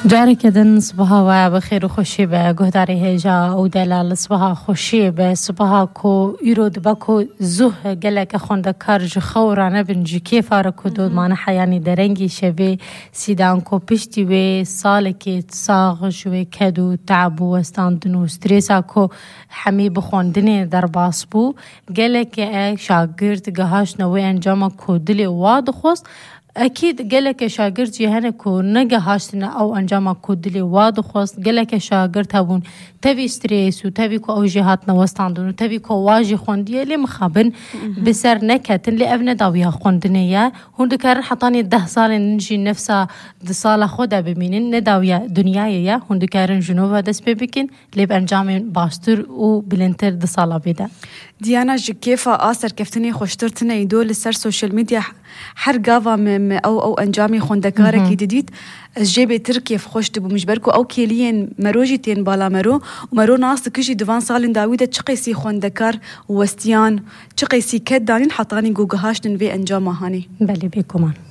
جارك دن صباها وبخير وخوشی به گهداری هجا او دلال صباها خوشی به صباها کو ایرود بکو زوه گلک خوندکار جخورانه بنجی کیف آرکو دود مانه حیانی درنگی شوی سیدان کو پشتی وی سال که ساغ شوی کدو تعبو استاندنو استریسا کو حمی بخوندنی در باس بو گلک شاگرد گهاش نوی انجام کو دلی واد خوست أكيد قالك شاگرد جهنه کو نگه هاشتنا أو أنجام كودلي واضح خاص قالك شاگرد هون تبي ستريس وتبي كو أو جهاتنا وستاندون وتبي كو واجي خوندية اللي مخابن بسر نكتن اللي أبنى داويها خوندنية هون دكار حطاني 10 سال نجي نفسها 10 سال خدا بمينين نداوية دنيايا هون دكارن جنوبا دس ببكين اللي بأنجام باستر وبلنتر 10 سال بيدا ديانا كيف آسر كفتني خوشترتنا يدول السر سوشيال ميديا حرقافا أو أنجامي خوندكارك جديد الجيبة تركيا في خوش تبو مجبركو أو كيلين مروجتين بالا مرو ناس كجي دوان سالين داويدة تشقيسي خوندكار وستيان تشقيسي كدانين حطاني جوجهاش ننفي أنجام هاني بلي بيكمان